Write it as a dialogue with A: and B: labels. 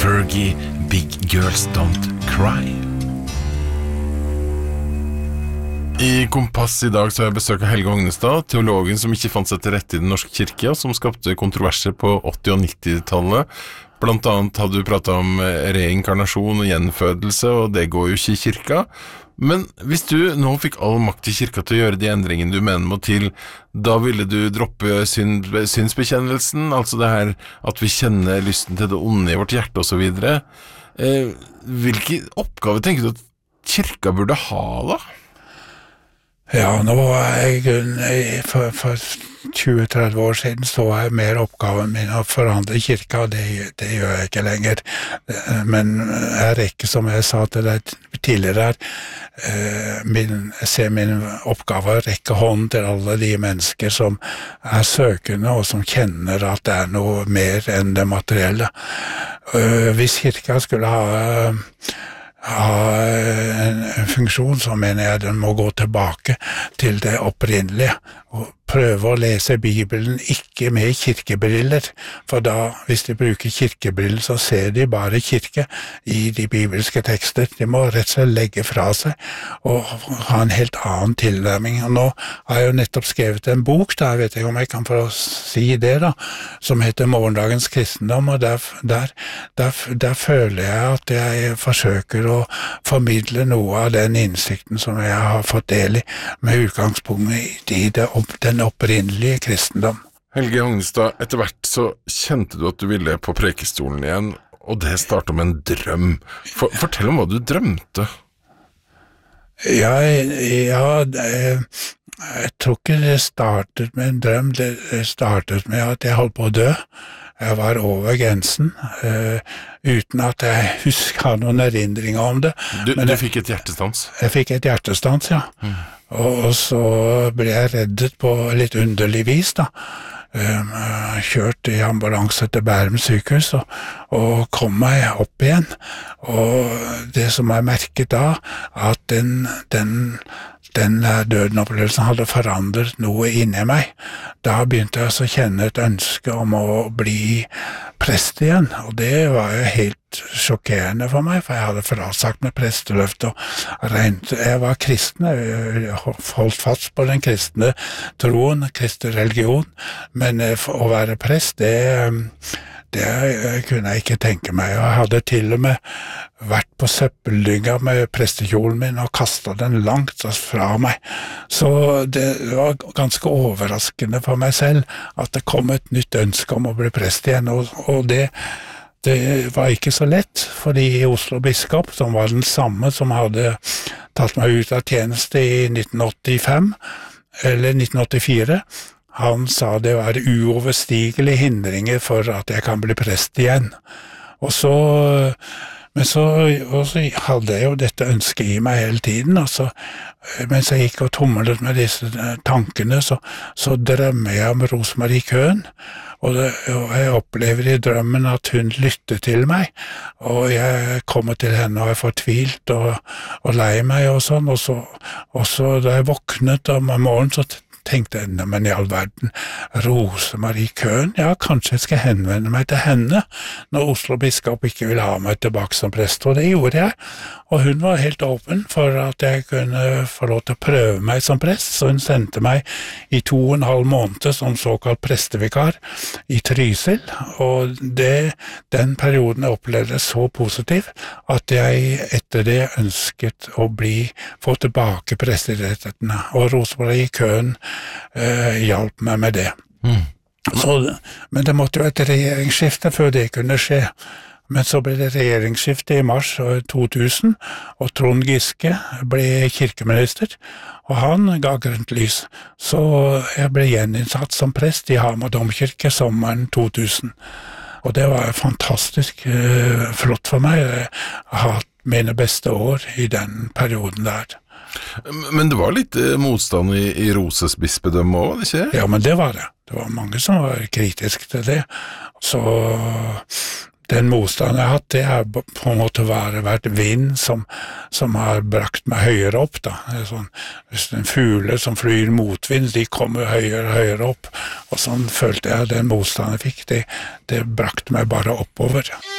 A: Fergie, Big Girls Don't Cry. I Kompass I dag så har jeg besøk av Helge Ognestad, teologen som ikke fant seg til rette I den norske kirke, og som skapte kontroverser på 80- og 90-tallet. Blant annet hadde du pratet om reinkarnasjon og gjenfødelse, og det går jo ikke I kirka. Men hvis du nå fikk all makt I kirka til å gjøre de endringene du mener må til, da ville du droppe synsbekjennelsen, altså det her at vi kjenner lysten til det onde I vårt hjerte og så videre. Hvilke oppgaver tenker du at kirka burde ha da?
B: Ja, nå for 20-30 år siden så mer oppgaven min å forandre kirka, det gjør jeg ikke lenger. Men jeg rekker, som jeg sa til deg tidligere her, jeg ser min oppgave å rekke hånden til alle de mennesker som søkende og som kjenner at det noe mer enn det materielle. Hvis kirka skulle ha en funksjon, så mener jeg den må gå tilbake til det opprinnelige og prøve å lese Bibelen ikke med kirkebriller, for da, hvis de bruker kirkebriller, så ser de bare kirke I de bibelske tekster. De må rett og slett legge fra seg og ha en helt annen tilnærming. Og nå har jeg jo nettopp skrevet en bok, da, jeg vet ikke om jeg kan få si det da, som heter Morgendagens kristendom, og der føler jeg at jeg forsøker å formidle noe av den innsikten som jeg har fått del I, med utgangspunkt I den opprinnelige kristendom.
A: Helge Ognestad, etter hvert så kjente du at du ville på prekestolen igjen, og det startet med en drøm. Fortell om hva du drømte.
B: Ja, jeg tror ikke det startet med en drøm, det startet med at jeg holdt på å dø. Jeg var over grensen, uten at jeg husker noen erindringer om det.
A: Du fikk et hjertestans? Jeg
B: fikk et hjertestans, ja. Og så ble jeg reddet på litt underlig vis, da. Kjørt I ambulanse til Bærum sykehus og kom meg opp igjen. Og det som jeg merket da, at den dødenopplevelsen hadde forandret noe inni meg. Da begynte jeg å kjenne et ønske om å bli prest igjen, og det var jo helt sjokkerende for meg, for jeg hadde frasagt med presteløft og jeg var kristen, jeg holdt fast på den kristne troen, kristne religion, men å være prest, det kunne jeg ikke tenke meg. Jeg hadde til og med vært på søppeldynga med prestekjolen min og kastet den langt fra meg. Så det var ganske overraskende for meg selv at det kom et nytt ønske om å bli prest igjen, og det var ikke så lett, fordi Oslo biskop, som var den samme som hadde tatt meg ut av tjeneste I 1985, eller 1984, han sa det var uoverstigelige hindringer for at jeg kan bli prest igjen. Men så hadde jeg jo dette ønsket I meg hele tiden, og mens jeg gikk og tumlet med disse tankene, så drømmer jeg om Rosemarie Köhn, og jeg opplever I drømmen at hun lytter til meg, og jeg kommer til henne og er fortvilt og lei meg og sånn, og så da jeg våknet om morgenen, så tenkte jeg, men I all verden, Rosemarie Köhn, ja, kanskje jeg skal henvende meg til henne, når Oslo biskop ikke vil ha meg tilbake som prest, og det gjorde jeg, og hun var helt åpen for at jeg kunne få lov til å prøve meg som prest, så hun sendte meg I 2,5 måneder som såkalt prestevikar I Trysil, og den perioden jeg opplevde så positiv, at jeg etter det ønsket å få tilbake presterettighetene, og Rosemarie Köhn hjalp meg med det. Men det måtte jo et regjeringsskifte før det kunne skje. Men så ble det regjeringsskifte I mars 2000, og Trond Giske ble kirkeminister, og han ga grønt lys. Så jeg ble gjeninnsatt som prest I Hamar domkirke sommeren 2000. Og det var fantastisk flott for meg. Jeg har hatt mine beste år I den perioden der.
A: Men det var litt motstand I Roses bispedømme også, ikke?
B: Ja, men det var det. Det var mange som var kritiske til det. Så den motstanden jeg har hatt, det har på en måte vært vind som har brakt meg høyere opp, da. Sånn, hvis en fugle som flyr motvind, de kommer høyere og høyere opp, og sånn følte jeg den motstanden jeg fikk, det brakte meg bare oppover.